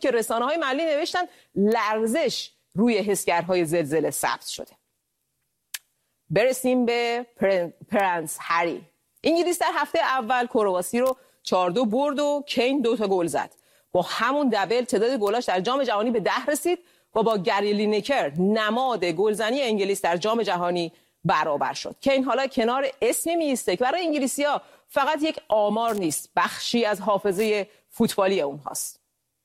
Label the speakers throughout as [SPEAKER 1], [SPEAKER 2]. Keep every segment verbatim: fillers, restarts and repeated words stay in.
[SPEAKER 1] که رسانه‌های محلی نوشتن لرزش روی حسگرهای زلزله ثبت شده. برسیم به پرنس هری. انگلیس در هفته اول کرواسی رو چهار دو برد و کین دو تا گل زد. با همون دبل تعداد گلاش در جام جهانی به ده رسید و با گری لینکر نماد گلزنی انگلیس در جام جهانی برابر شد. کین حالا کنار اسمی میسته که برای انگلیسی‌ها فقط یک آمار نیست، بخشی از حافظه فوتبالی اونهاست.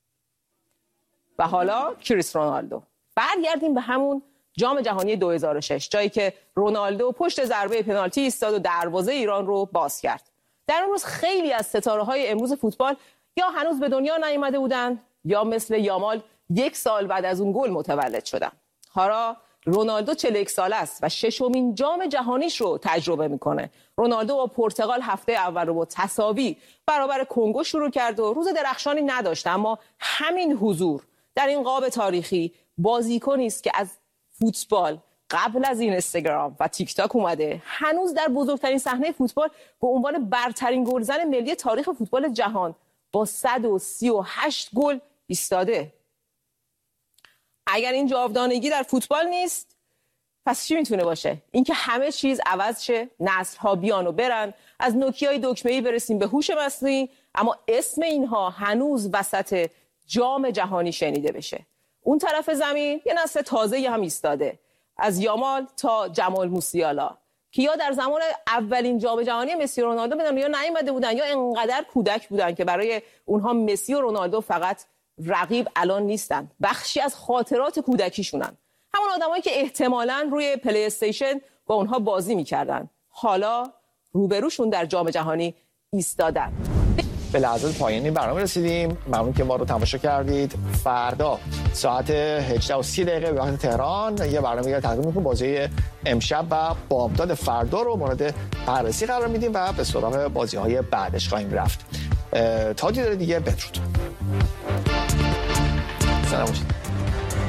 [SPEAKER 1] و حالا کریس رونالدو. برگردیم به همون جام جهانی دو هزار و شش، جایی که رونالدو پشت ضربه پنالتی ایستاد و دروازه ایران رو باز کرد. در اون روز خیلی از ستاره‌های امروز فوتبال یا هنوز به دنیا نیامده بودن یا مثل یامال یک سال بعد از اون گل متولد شدن. حالا رونالدو چهل و یک ساله است و ششمین جام جهانیش رو تجربه میکنه. رونالدو با پرتغال هفته اول رو با تساوی برابر کنگو شروع کرد و روز درخشانی نداشت، اما همین حضور در این قاب تاریخی بازیکنی است که از فوتبال قبل از این اینستاگرام و تیک تاک اومده، هنوز در بزرگترین صحنه فوتبال به عنوان برترین گلزن ملی تاریخ فوتبال جهان با صد و سی و هشت گل ایستاده. اگر این جاودانگی در فوتبال نیست، پس چی میتونه باشه؟ اینکه همه چیز عوض شه، نسل‌ها بیان و برن، از نوکیای دکمه‌ای برسیم به هوش مصنوعی، اما اسم اینها هنوز وسط جام جهانی شنیده بشه. اون طرف زمین یه نسل تازه‌ای هم ایستاده، از یامال تا جمال موسیالا، که یا در زمان اولین جام جهانی مسی و رونالدو به دنیا نیامده بودن یا انقدر کودک بودن که برای اونها مسی و رونالدو فقط رقیب الان نیستن، بخشی از خاطرات کودکیشونن. همون آدمایی که احتمالاً روی پلی استیشن با اونها بازی میکردن، حالا روبروشون در جام جهانی ایستادن.
[SPEAKER 2] به لحظات پایانی برنامه رسیدیم. ممنون که ما رو تماشا کردید. فردا ساعت هجده و سی دقیقه به وقت تهران یه برنامه دیگه تقدیم می‌کنیم. بازی امشب و بامداد فردا رو مورد بررسی قرار میدیم و به سراغ بازی‌های بعدش خواهیم رفت. تا دیدار دیگه، بدرود. سلام باشید.